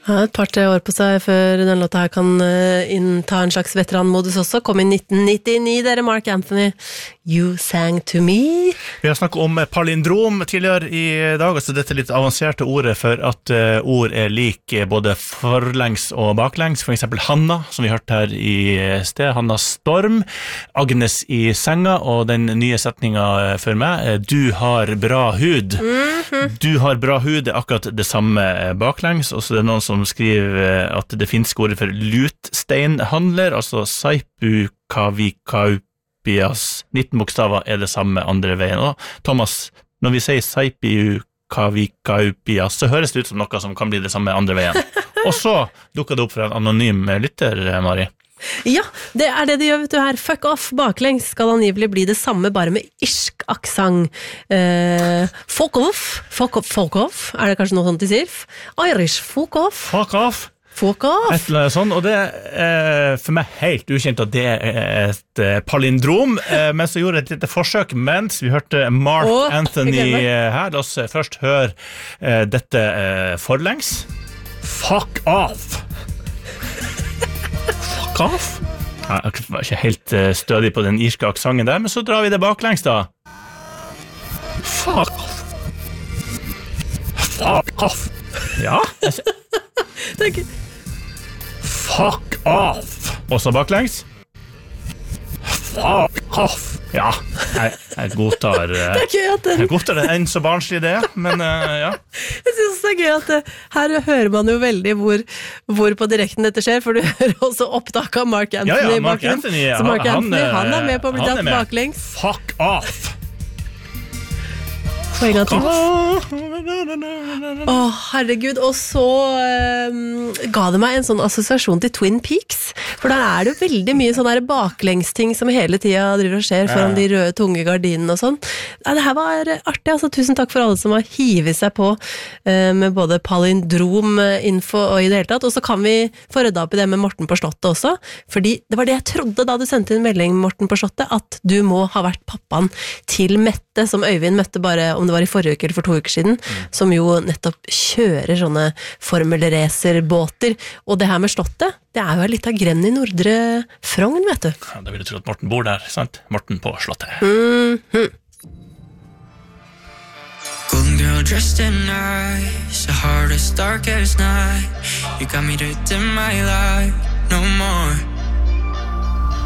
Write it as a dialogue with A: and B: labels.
A: Ja, et par-tre år på seg før den låta her kan innta en slags veteranmodus også. Kom i 1999, dere, Mark Anthony. You sang to me.
B: Vi har snakket om palindrom tidligere i dag, altså dette litt avanserte ordet for at ord lik både forlengs og baklengs. For eksempel Hanna, som vi hørte her i sted. Hanna Storm, Agnes i senga, og den nye setningen for meg, du har bra hud. Du har bra hud, det akkurat det samme baklengs, og så det noen som skriver at det finnes ordet for lutsteinhandler, altså Saipukavikaupias 19 bokstaver det samme andre veien. Og Thomas, når vi sier Saipukavikaupias, så høres det ut som noe som kan bli det samme andre veien. Og så dukker det opp for en anonym lytter, Mari.
A: Ja, det det de gjør, vet du her. Fuck off baklengs skal angivelig bli det samme, bare med irsk aksang. Fuck off, det kanskje noe sånt de sier? Irish, fuck off.
B: Fuck off.
A: Fuck off.
B: Et eller annet sånt, og det for meg helt ukjent at det et palindrom, men så gjorde jeg et lite forsøk mens vi hørte Mark Anthony her. La oss først høre dette forlengs. Fuck off. Fuck off? Jeg var ikke helt stødig på den irske aksangen der, men så drar vi det baklengs da. Fuck off. Fuck off. Ja. Fuck off. Også baklengs. Fuck off. Ja, jeg godtar jeg godtar det enn så barnslig det, men ja.
A: Jeg synes det gøy at her hører man jo veldig hvor på direkten dette skjer, for du hører også opptak av Mark Anthony.
B: Ja, Mark Anthony,
A: så Mark Anthony, han med på å bli dratt baklengs.
B: Fuck off.
A: Og en gang til. Herregud, og så ga det meg en sånn assosiasjon til Twin Peaks, for der det jo veldig mye sånn der baklengsting som hele tiden driver og skjer foran de røde tunge gardinene og sånn. Ja, det her var artig, altså. Tusen takk for alle som har hivet seg på med både palindrom-info og i det hele tatt, og så kan vi få rydda opp i det med Morten på Slottet også, fordi det var det jeg trodde da du sendte en melding, Morten på Slottet, at du må ha vært pappaen til Mette, som Øyvind møtte bare om det var i forrige uke eller for 2 uker siden, som jo nettopp kjører sånne formelracerbåter, og det her med Slottet, det jo litt av grenn i Nordre Frogn, vet du.
B: Ja, da vil du tro at Morten bor der, sant? Morten på Slottet.
C: Golden girl dressed in ice, the hardest, darkest night. You got me to dim my light, no more.